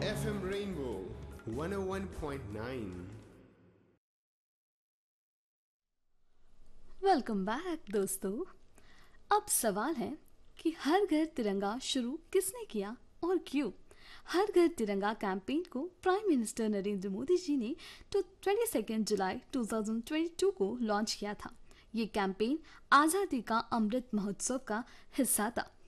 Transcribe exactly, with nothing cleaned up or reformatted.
F M Rainbow one oh one point nine. Welcome back दोस्तों। अब सवाल है कि हर घर तिरंगा शुरू किसने किया और क्यों। हर घर तिरंगा कैंपेन को प्राइम मिनिस्टर नरेंद्र मोदी जी ने तो बाईस जुलाई दो हज़ार बाईस को लॉन्च किया था। ये कैंपेन आज़ादी का अमृत महोत्सव का हिस्सा था।